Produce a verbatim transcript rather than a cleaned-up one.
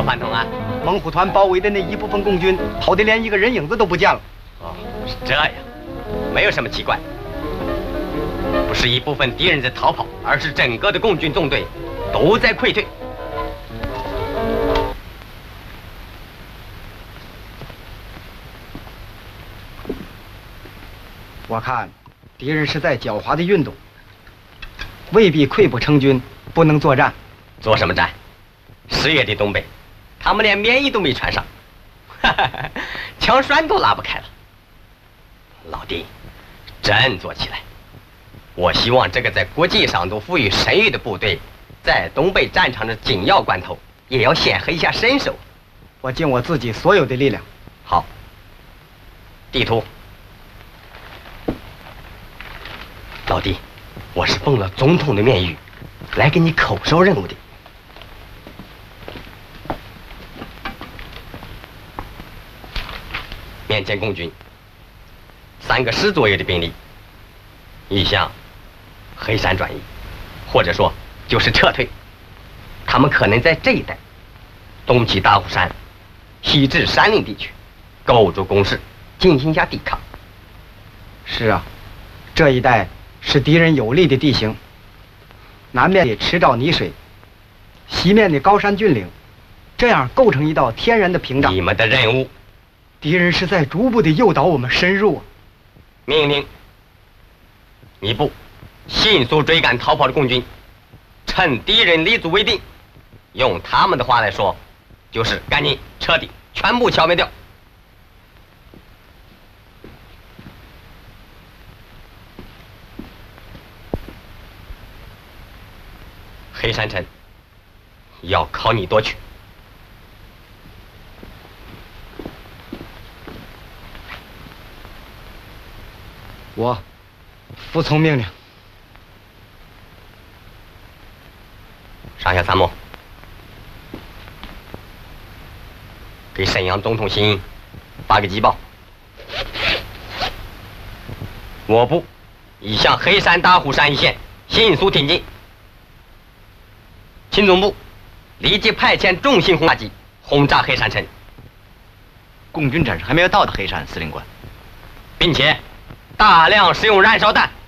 饭桶啊？ 猛虎团包围的那一部分共军跑得连一个人影子都不见了。 哦，是这样，没有什么奇怪。不是一部分敌人在逃跑，而是整个的共军纵队都在溃退。 我看敌人是在狡猾的运动，未必溃不成军，不能作战。 做什么战？十月的东北，他们连棉衣都没穿上，哈哈，枪栓都拉不开了。老弟，振作起来！我希望这个在国际上都富于声誉的部队，在东北战场的紧要关头，也要显赫一下身手。 我尽我自己所有的力量。 好。地图。老弟，我是奉了总统的面谕，来给你口授任务的。面前共军三个师左右的兵力，意向黑山转移，或者说就是撤退。他们可能在这一带，东起大虎山，西至山岭地区，构筑工事，进行一下抵抗。 是啊，这一带是敌人有利的地形，南面的池沼泥水，西面的高山峻岭，这样构成一道天然的屏障。 你们的任务， 敌人是在逐步的诱导我们深入啊。 命令一部迅速追赶逃跑的共军，趁敌人立足未定，用他们的话来说，就是赶紧彻底全部消灭掉。黑山城要靠你夺取。 我服从命令。 上下参谋，给沈阳总统新营发个急报：我部已向黑山大虎山一线迅速挺进。秦总部立即派遣重型轰炸机轰炸黑山城。 共军暂时还没有到达黑山，司令官， 并且大量使用燃烧弹